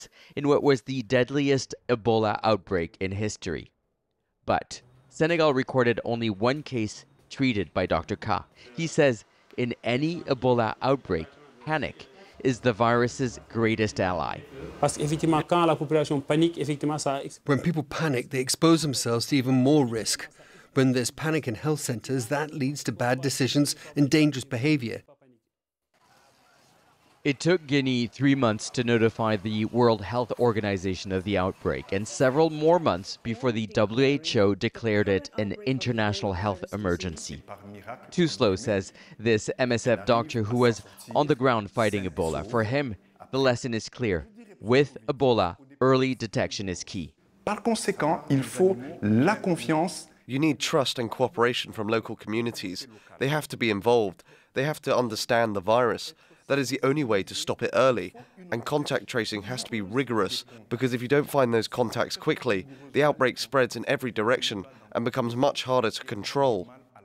in what was the deadliest Ebola outbreak in history. But Senegal recorded only one case treated by Dr. Ka. He says in any Ebola outbreak, panic is the virus's greatest ally. When people panic, they expose themselves to even more risk. When there's panic in health centres, that leads to bad decisions and dangerous behaviour. It took Guinea 3 months to notify the World Health Organization of the outbreak and several more months before the WHO declared it an international health emergency. Touslo says this MSF doctor who was on the ground fighting Ebola, for him, the lesson is clear. With Ebola, early detection is key. Par conséquent, il faut la confiance. You need trust and cooperation from local communities. They have to be involved. They have to understand the virus. That is the only way to stop it early. And contact tracing has to be rigorous, because if you don't find those contacts quickly, the outbreak spreads in every direction and becomes much harder to control.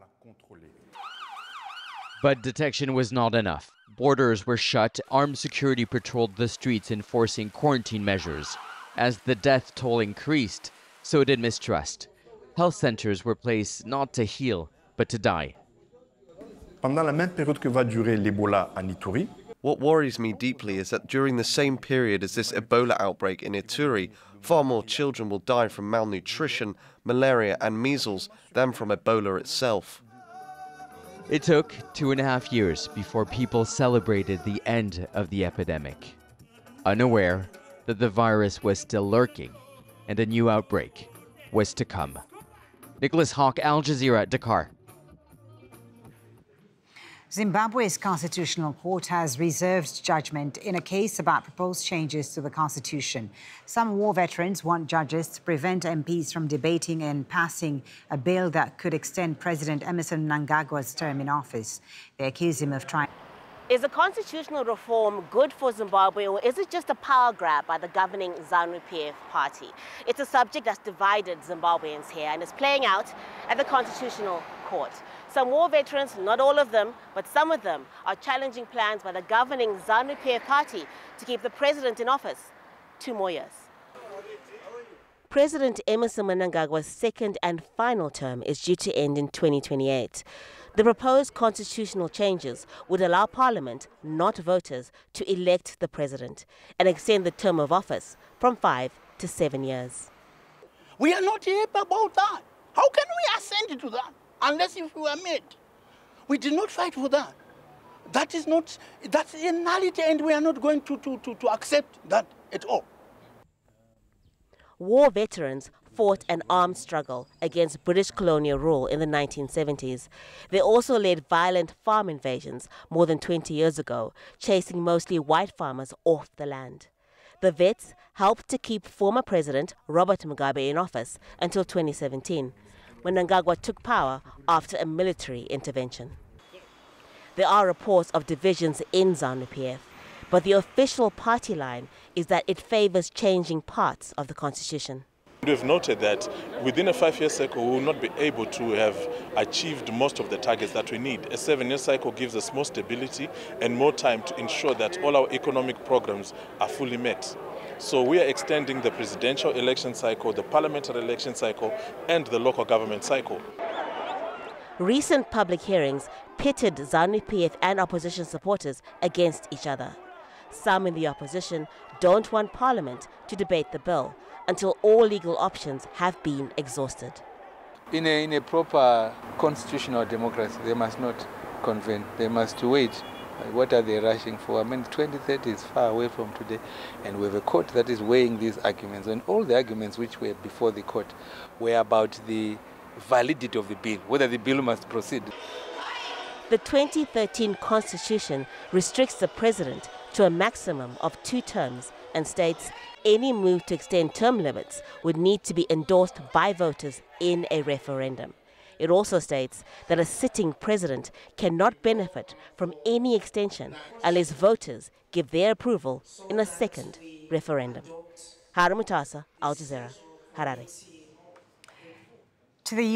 But detection was not enough. Borders were shut, armed security patrolled the streets enforcing quarantine measures. As the death toll increased, so did mistrust. Health centers were placed not to heal, but to die. Pendant la même période que va durer l'Ebola en Ituri, what worries me deeply is that during the same period as this Ebola outbreak in Ituri, far more children will die from malnutrition, malaria and measles than from Ebola itself. It took 2.5 years before people celebrated the end of the epidemic, unaware that the virus was still lurking and a new outbreak was to come. Nicholas Hawk, Al Jazeera, Dakar. Zimbabwe's Constitutional Court has reserved judgment in a case about proposed changes to the Constitution. Some war veterans want judges to prevent MPs from debating and passing a bill that could extend President Emmerson Mnangagwa's term in office. They accuse him of trying. Is a constitutional reform good for Zimbabwe, or is it just a power grab by the governing ZANU-PF party? It's a subject that's divided Zimbabweans here and is playing out at the Constitutional Court. Some war veterans, not all of them, but some of them, are challenging plans by the governing ZANU-PF party to keep the president in office 2 more years. President Emmerson Mnangagwa's second and final term is due to end in 2028. The proposed constitutional changes would allow Parliament, not voters, to elect the president and extend the term of office from 5 to 7 years. We are not happy about that. How can we assent to that unless if we were made? We did not fight for that. That's a nullity, and we are not going to accept that at all. War veterans fought an armed struggle against British colonial rule in the 1970s. They also led violent farm invasions more than 20 years ago, chasing mostly white farmers off the land. The vets helped to keep former President Robert Mugabe in office until 2017, when Mnangagwa took power after a military intervention. There are reports of divisions in ZANU-PF, but the official party line is that it favors changing parts of the constitution. We've noted that within a 5-year cycle, we will not be able to have achieved most of the targets that we need. A 7-year cycle gives us more stability and more time to ensure that all our economic programs are fully met. So we are extending the presidential election cycle, the parliamentary election cycle, and the local government cycle. Recent public hearings pitted ZANU-PF and opposition supporters against each other. Some in the opposition don't want Parliament to debate the bill until all legal options have been exhausted. In a proper constitutional democracy, they must not convene. They must wait. What are they rushing for? I mean, 2030 is far away from today, and we have a court that is weighing these arguments. And all the arguments which were before the court were about the validity of the bill, whether the bill must proceed. The 2013 Constitution restricts the president to a maximum of 2 terms and states any move to extend term limits would need to be endorsed by voters in a referendum. It also states that a sitting president cannot benefit from any extension unless voters give their approval in a second referendum. Hara Mutasa, Al Jazeera, Harare. To the